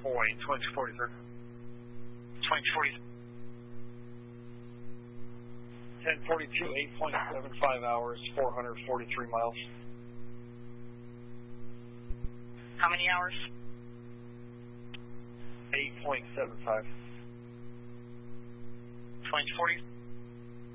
Hawaii, 2240, sir. 2040. 1042, 8.75 hours, 443 miles. How many hours? 8.75. 2040.